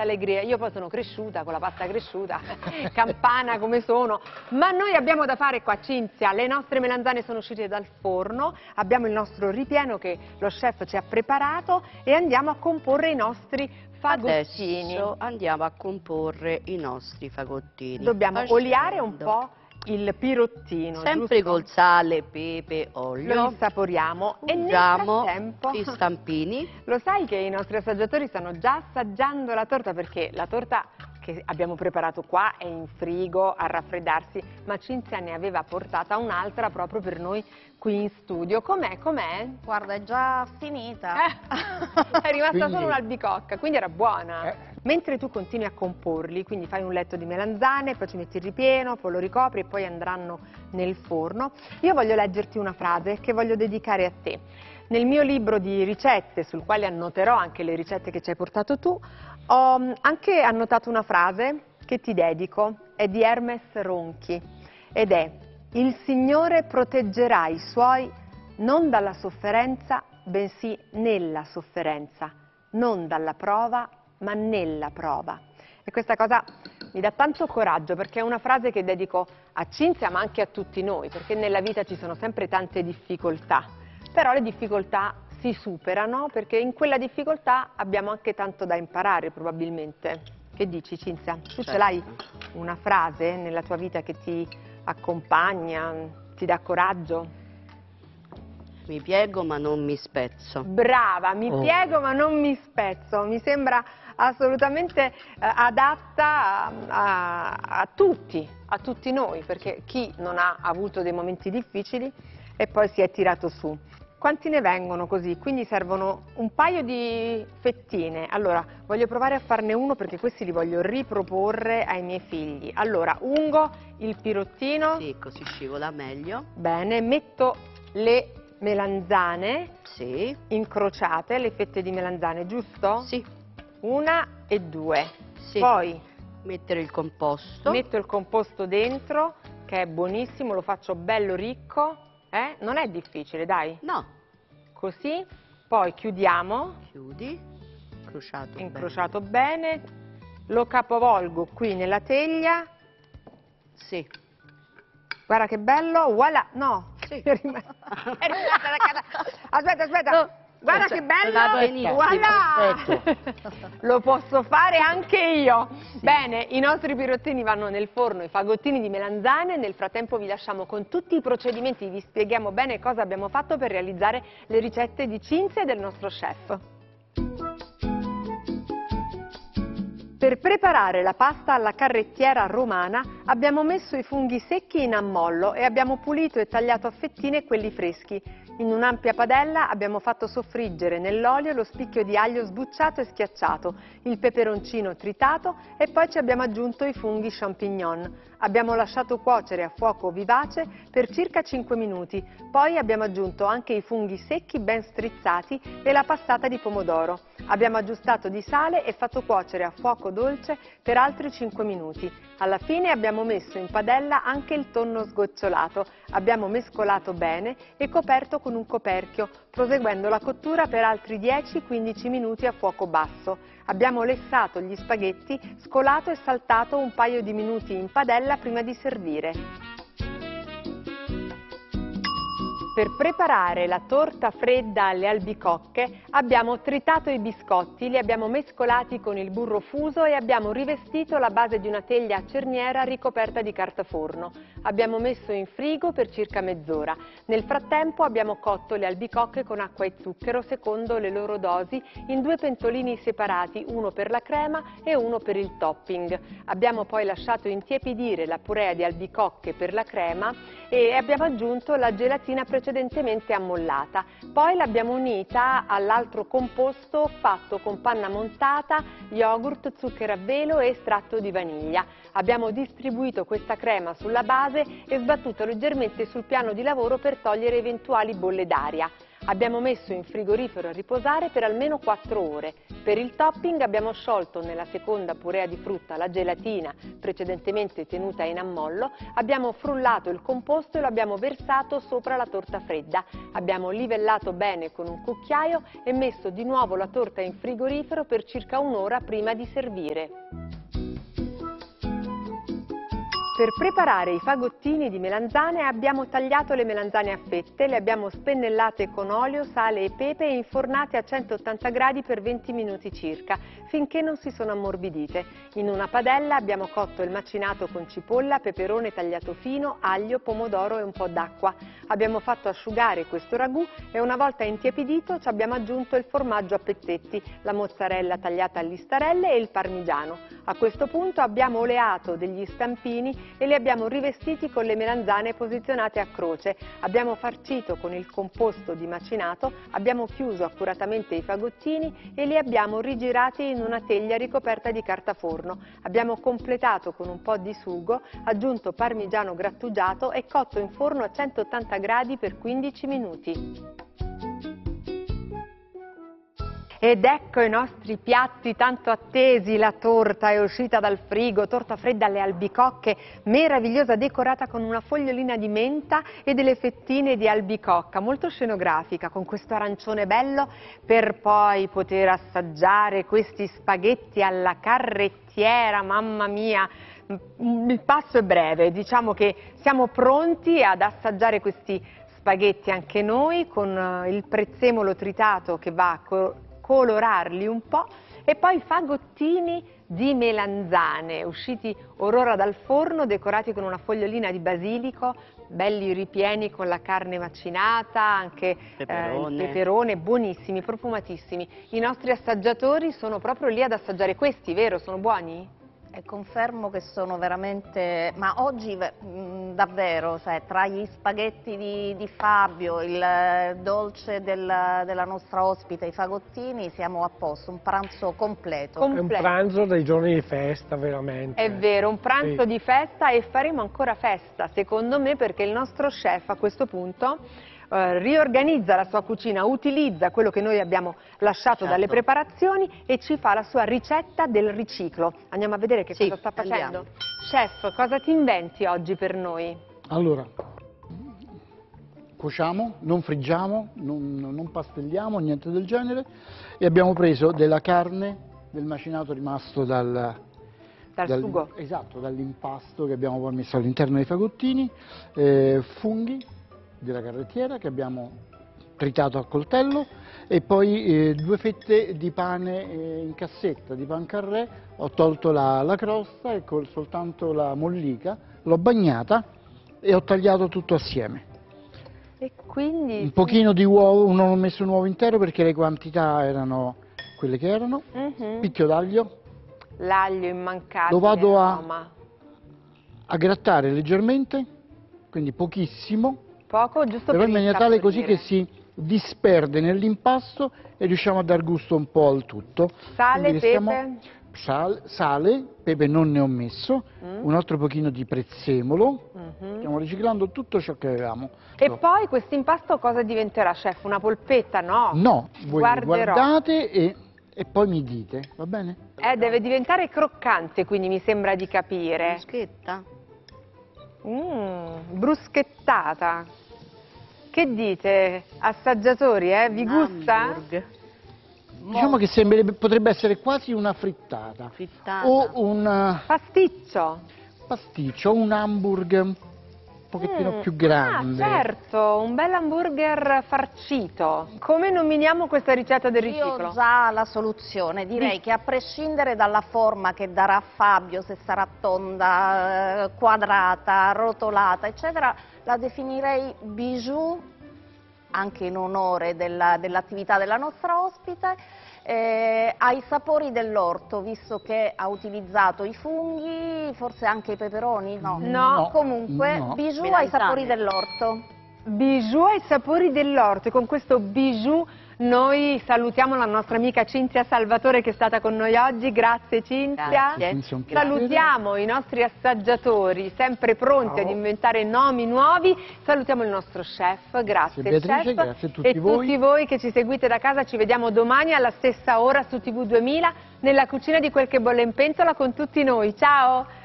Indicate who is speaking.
Speaker 1: tanta allegria. Io poi sono cresciuta con la pasta cresciuta, campana come sono, ma noi abbiamo da fare qua, Cinzia. Le nostre melanzane sono uscite dal forno, abbiamo il nostro ripieno che lo chef ci ha preparato e andiamo a comporre i nostri fagottini.
Speaker 2: Adesso andiamo a comporre i nostri fagottini.
Speaker 1: Dobbiamo oliare un po' il pirottino,
Speaker 2: sempre
Speaker 1: giusto?
Speaker 2: col sale, pepe, olio.
Speaker 1: Lo insaporiamo e nel
Speaker 2: Usiamo
Speaker 1: frattempo
Speaker 2: gli stampini.
Speaker 1: lo sai che i nostri assaggiatori stanno già assaggiando la torta, perché la torta che abbiamo preparato qua è in frigo a raffreddarsi, ma Cinzia ne aveva portata un'altra proprio per noi qui in studio. Com'è? Com'è?
Speaker 3: Guarda, è già finita.
Speaker 1: È rimasta
Speaker 4: Quindi-
Speaker 1: solo un'albicocca, quindi era buona. Mentre tu continui a comporli, quindi fai un letto di melanzane, poi ci metti il ripieno, poi lo ricopri e poi andranno nel forno, io voglio leggerti una frase che voglio dedicare a te. Nel mio libro di ricette, sul quale annoterò anche le ricette che ci hai portato tu, ho anche annotato una frase che ti dedico, è di Hermes Ronchi, ed è: il Signore proteggerà i suoi non dalla sofferenza, bensì nella sofferenza, non dalla prova, ma nella prova. E questa cosa mi dà tanto coraggio, perché è una frase che dedico a Cinzia, ma anche a tutti noi, perché nella vita ci sono sempre tante difficoltà, però le difficoltà si superano, perché in quella difficoltà abbiamo anche tanto da imparare probabilmente. Che dici, Cinzia? Tu ce l'hai una frase nella tua vita che ti accompagna, ti dà coraggio?
Speaker 2: Mi piego ma non mi spezzo.
Speaker 1: Brava, mi piego ma non mi spezzo, mi sembra assolutamente adatta a tutti noi, perché chi non ha avuto dei momenti difficili e poi si è tirato su. Quanti ne vengono così? Quindi servono un paio di fettine. Allora, voglio provare a farne uno perché questi li voglio riproporre ai miei figli. Allora, ungo il pirottino.
Speaker 2: Sì, così scivola meglio.
Speaker 1: Bene, metto le melanzane
Speaker 2: Sì.
Speaker 1: incrociate, le fette di melanzane, giusto?
Speaker 2: Sì.
Speaker 1: Una e due.
Speaker 2: Sì.
Speaker 1: Poi
Speaker 2: Mettere il composto.
Speaker 1: metto il composto dentro, che è buonissimo, lo faccio bello ricco. Non è difficile, dai.
Speaker 2: No.
Speaker 1: Così, poi chiudiamo,
Speaker 2: Chiudi.
Speaker 1: incrociato bene, lo capovolgo qui nella teglia.
Speaker 2: Sì.
Speaker 1: Guarda che bello, voilà, no,
Speaker 2: Sì.
Speaker 1: è rimasta la casa. Aspetta,
Speaker 2: No.
Speaker 1: guarda
Speaker 2: Cioè,
Speaker 1: che bello,
Speaker 2: la benissimo,
Speaker 1: voilà, lo posso fare anche io. Bene, i nostri pirottini vanno nel forno, i fagottini di melanzane, nel frattempo vi lasciamo con tutti i procedimenti, vi spieghiamo bene cosa abbiamo fatto per realizzare le ricette di Cinzia e del nostro chef. Per preparare la pasta alla carrettiera romana abbiamo messo i funghi secchi in ammollo e abbiamo pulito e tagliato a fettine quelli freschi. In un'ampia padella abbiamo fatto soffriggere nell'olio lo spicchio di aglio sbucciato e schiacciato, il peperoncino tritato e poi ci abbiamo aggiunto i funghi champignon. Abbiamo lasciato cuocere a fuoco vivace per circa 5 minuti, poi abbiamo aggiunto anche i funghi secchi ben strizzati e la passata di pomodoro. Abbiamo aggiustato di sale e fatto cuocere a fuoco dolce per altri 5 minuti. Alla fine abbiamo messo in padella anche il tonno sgocciolato, abbiamo mescolato bene e coperto con un coperchio, proseguendo la cottura per altri 10-15 minuti a fuoco basso. Abbiamo lessato gli spaghetti, scolato e saltato un paio di minuti in padella prima di servire. Per preparare la torta fredda alle albicocche abbiamo tritato i biscotti, li abbiamo mescolati con il burro fuso e abbiamo rivestito la base di una teglia a cerniera ricoperta di carta forno. Abbiamo messo in frigo per circa mezz'ora. Nel frattempo abbiamo cotto le albicocche con acqua e zucchero secondo le loro dosi in 2 pentolini separati, uno per la crema e uno per il topping. Abbiamo poi lasciato intiepidire la purea di albicocche per la crema e abbiamo aggiunto la gelatina precedentemente ammollata. Poi l'abbiamo unita all'altro composto fatto con panna montata, yogurt, zucchero a velo e estratto di vaniglia. Abbiamo distribuito questa crema sulla base e sbattuto leggermente sul piano di lavoro per togliere eventuali bolle d'aria. Abbiamo messo in frigorifero a riposare per almeno 4 ore. Per il topping abbiamo sciolto nella seconda purea di frutta la gelatina precedentemente tenuta in ammollo, abbiamo frullato il composto e lo abbiamo versato sopra la torta fredda. Abbiamo livellato bene con un cucchiaio e messo di nuovo la torta in frigorifero per circa un'ora prima di servire. Per preparare i fagottini di melanzane abbiamo tagliato le melanzane a fette, le abbiamo spennellate con olio, sale e pepe e infornate a 180 gradi per 20 minuti circa, finché non si sono ammorbidite. In una padella abbiamo cotto il macinato con cipolla, peperone tagliato fino, aglio, pomodoro e un po' d'acqua. Abbiamo fatto asciugare questo ragù e una volta intiepidito ci abbiamo aggiunto il formaggio a pezzetti, la mozzarella tagliata a listarelle e il parmigiano. A questo punto abbiamo oleato degli stampini e li abbiamo rivestiti con le melanzane posizionate a croce. Abbiamo farcito con il composto di macinato, abbiamo chiuso accuratamente i fagottini e li abbiamo rigirati in una teglia ricoperta di carta forno. Abbiamo completato con un po' di sugo, aggiunto parmigiano grattugiato e cotto in forno a 180 gradi per 15 minuti. Ed ecco i nostri piatti tanto attesi, la torta è uscita dal frigo, torta fredda alle albicocche, meravigliosa, decorata con una fogliolina di menta e delle fettine di albicocca, molto scenografica, con questo arancione bello, per poi poter assaggiare questi spaghetti alla carrettiera, mamma mia! Il passo è breve, diciamo che siamo pronti ad assaggiare questi spaghetti anche noi, con il prezzemolo tritato che va a colorarli un po', e poi fagottini di melanzane usciti or ora dal forno, decorati con una fogliolina di basilico, belli ripieni con la carne macinata, anche il peperone, buonissimi, profumatissimi. I nostri assaggiatori sono proprio lì ad assaggiare questi, vero? Sono buoni?
Speaker 3: E confermo che sono veramente, ma oggi davvero, cioè, tra gli spaghetti di Fabio, il dolce della nostra ospite, i fagottini, siamo a posto, un pranzo completo.
Speaker 4: È un pranzo dei giorni di festa, veramente.
Speaker 1: È vero, un pranzo di festa, e faremo ancora festa, secondo me, perché il nostro chef a questo punto riorganizza la sua cucina, utilizza quello che noi abbiamo lasciato dalle preparazioni e ci fa la sua ricetta del riciclo. Andiamo a vedere che cosa sta facendo.
Speaker 2: Andiamo.
Speaker 1: Chef, cosa ti inventi oggi per noi?
Speaker 5: Allora, cuociamo, non friggiamo, non pastelliamo, niente del genere, e abbiamo preso della carne, del macinato rimasto dal
Speaker 1: sugo.
Speaker 5: Esatto, dall'impasto che abbiamo poi messo all'interno dei fagottini, funghi della carrettiera che abbiamo tritato a coltello, e poi 2 fette di pane in cassetta, di pan carré. Ho tolto la crosta e con soltanto la mollica l'ho bagnata e ho tagliato tutto assieme.
Speaker 1: E quindi...
Speaker 5: Un pochino di uovo, non ho messo un uovo intero perché le quantità erano quelle che erano, picchio d'aglio.
Speaker 1: L'aglio immancabile.
Speaker 5: Lo vado a grattare leggermente, quindi pochissimo,
Speaker 1: poco, giusto
Speaker 5: però
Speaker 1: per
Speaker 5: in maniera tale così che si disperde nell'impasto e riusciamo a dar gusto un po' al tutto.
Speaker 1: Sale, pepe?
Speaker 5: Sale, pepe non ne ho messo, un altro pochino di prezzemolo, stiamo riciclando tutto ciò che avevamo.
Speaker 1: E poi questo impasto cosa diventerà, chef? Una polpetta, no?
Speaker 5: No, voi
Speaker 1: Guarderò.
Speaker 5: guardate e poi mi dite, va bene?
Speaker 1: Deve diventare croccante, quindi mi sembra di capire.
Speaker 2: Bruschetta?
Speaker 1: Bruschettata. Che dite, assaggiatori, vi gusta?
Speaker 2: Hamburg.
Speaker 5: Diciamo che potrebbe essere quasi una frittata.
Speaker 2: Frittata.
Speaker 5: O un
Speaker 1: Pasticcio.
Speaker 5: pasticcio, un hamburger un pochettino più grande.
Speaker 1: Ah, certo, un bel hamburger farcito. Come nominiamo questa ricetta del riciclo?
Speaker 3: Io ho già la soluzione, direi che a prescindere dalla forma che darà Fabio, se sarà tonda, quadrata, rotolata, eccetera, la definirei bijou, anche in onore dell'attività della nostra ospite, ai sapori dell'orto, visto che ha utilizzato i funghi, forse anche i peperoni, no?
Speaker 1: No.
Speaker 3: Comunque,
Speaker 5: No.
Speaker 3: bijou ai sapori dell'orto.
Speaker 1: Bijou ai sapori dell'orto, e con questo bijou Noi salutiamo la nostra amica Cinzia Salvatore che è stata con noi oggi, grazie Cinzia.
Speaker 2: Grazie.
Speaker 5: Cinzia, un piacere.
Speaker 1: Salutiamo i nostri assaggiatori, sempre pronti ad inventare nomi nuovi. Salutiamo il nostro chef, grazie
Speaker 5: Beatrice,
Speaker 1: chef.
Speaker 5: grazie a tutti
Speaker 1: e
Speaker 5: voi.
Speaker 1: tutti voi che ci seguite da casa, ci vediamo domani alla stessa ora su TV 2000 nella cucina di Quel che bolle in pentola con tutti noi. Ciao!